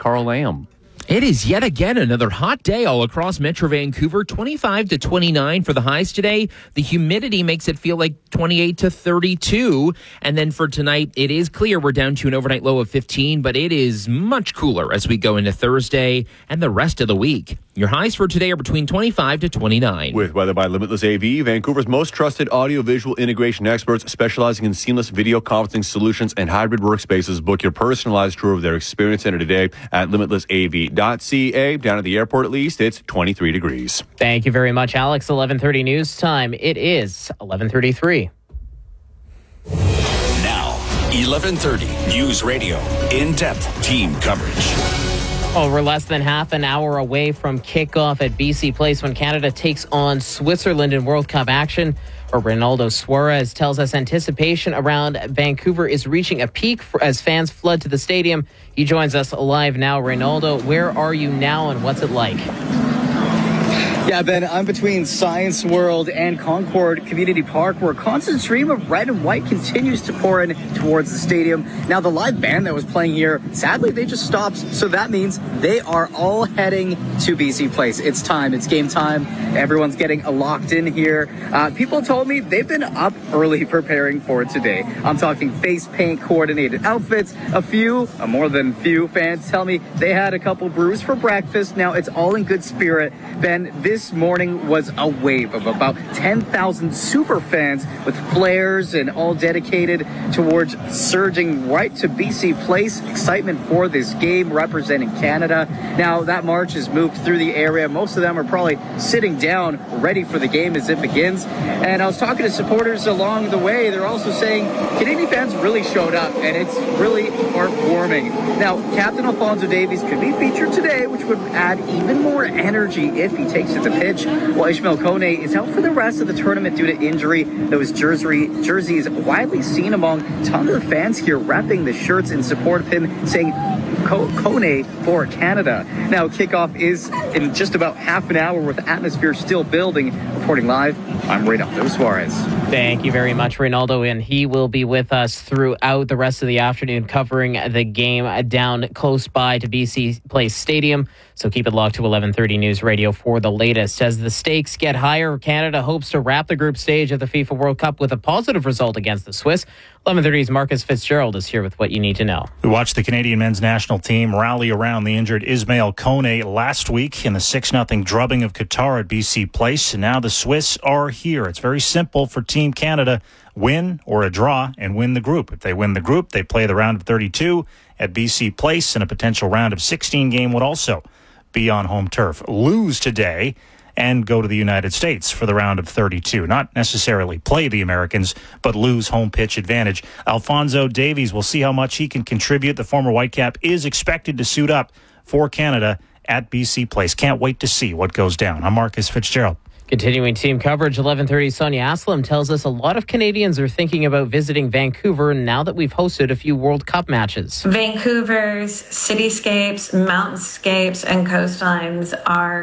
Carl Lamb. It is yet again another hot day all across Metro Vancouver, 25 to 29 for the highs today. The humidity makes it feel like 28 to 32. And then for tonight, it is clear we're down to an overnight low of 15, but it is much cooler as we go into Thursday and the rest of the week. Your highs for today are between 25 to 29. With Weather by Limitless AV, Vancouver's most trusted audio-visual integration experts specializing in seamless video conferencing solutions and hybrid workspaces. Book your personalized tour of their experience center today at limitlessav.ca. Down at the airport, at least, it's 23 degrees. Thank you very much, Alex. 11:30 news time. It is 11:33. Now, 11:30 News Radio. In-depth team coverage. Oh, we're less than half an hour away from kickoff at BC Place when Canada takes on Switzerland in World Cup action. Reynaldo Suarez tells us anticipation around Vancouver is reaching a peak as fans flood to the stadium. He joins us live now. Reynaldo, where are you now and what's it like? Yeah, Ben, I'm between Science World and Concord Community Park, where a constant stream of red and white continues to pour in towards the stadium. Now, the live band that was playing here, sadly, they just stopped. So that means they are all heading to BC Place. It's time. It's game time. Everyone's getting locked in here. People told me they've been up early preparing for today. I'm talking face paint coordinated outfits. More than few fans tell me they had a couple brews for breakfast. Now, it's all in good spirit. Ben, this morning was a wave of about 10,000 super fans with flares and all dedicated towards surging right to BC Place. Excitement for this game representing Canada. Now that march has moved through the area. Most of them are probably sitting down ready for the game as it begins. And I was talking to supporters along the way. They're also saying Canadian fans really showed up and it's really heartwarming. Now, Captain Alfonso Davies could be featured today, which would add even more energy if he takes it the pitch, while Ishmael Kone is out for the rest of the tournament due to injury. Those jerseys widely seen among tons of fans here wrapping the shirts in support of him, saying Kone for Canada. Now, kickoff is in just about half an hour with atmosphere still building. Reporting live, I'm Reynaldo Suarez. Thank you very much, Reynaldo, and he will be with us throughout the rest of the afternoon covering the game down close by to BC Place Stadium. So keep it locked to 11:30 News Radio for the latest. As the stakes get higher, Canada hopes to wrap the group stage of the FIFA World Cup with a positive result against the Swiss. 11:30's Marcus Fitzgerald is here with what you need to know. We watched the Canadian men's national team rally around the injured Ismail Kone last week in the 6-0 drubbing of Qatar at BC Place. And now the Swiss are here. It's very simple for Team Canada. Win or a draw and win the group. If they win the group, they play the round of 32 at BC Place, and a potential round of 16 game would also be on home turf. Lose today and go to the United States for the round of 32. Not necessarily play the Americans, but lose home pitch advantage. Alfonso Davies, we'll see how much he can contribute. The former Whitecap is expected to suit up for Canada at BC Place. Can't wait to see what goes down. I'm Marcus Fitzgerald. Continuing team coverage, 11:30, Sonia Aslam tells us a lot of Canadians are thinking about visiting Vancouver now that we've hosted a few World Cup matches. Vancouver's cityscapes, mountainscapes, and coastlines are